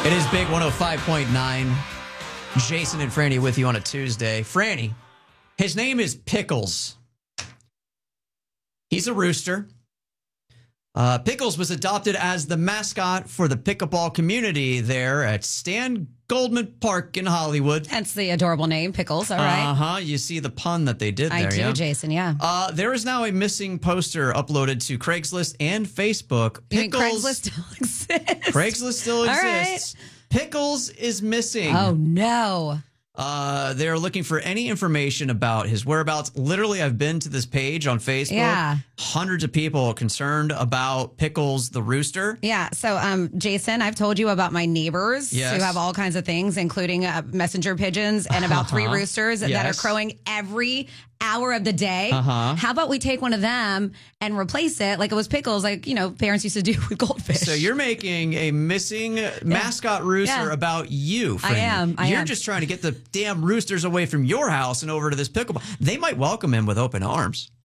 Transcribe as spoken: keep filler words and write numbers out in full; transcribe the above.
It is Big one oh five point nine. Jason and Franny with you on a Tuesday. Franny, his name is Pickles. He's a rooster. Uh, Pickles was adopted as the mascot for the pickleball community there at Stan Goldman Park in Hollywood. Hence the adorable name, Pickles. All right. Uh-huh. You see the pun that they did I there, do, yeah? Jason, yeah. Uh, there is now a missing poster uploaded to Craigslist and Facebook. You mean Pickles, Craigslist still exists? Craigslist still All exists. Pickles is missing. Oh, no. Uh, they're looking for any information about his whereabouts. Literally, I've been to this page on Facebook. Yeah. Hundreds of people concerned about Pickles the rooster. Yeah. So, um, Jason, I've told you about my neighbors Yes. who have all kinds of things, including uh, messenger pigeons and about three Uh-huh. roosters that Yes. are crowing every hour of the day. Uh-huh. How about we take one of them and replace it like it was Pickles, like, you know, parents used to do with goldfish. So you're making a missing mascot rooster Yeah. about you, I Franny. am. I you're am. just trying to get the damn roosters away from your house and over to this pickleball. They might welcome him with open arms.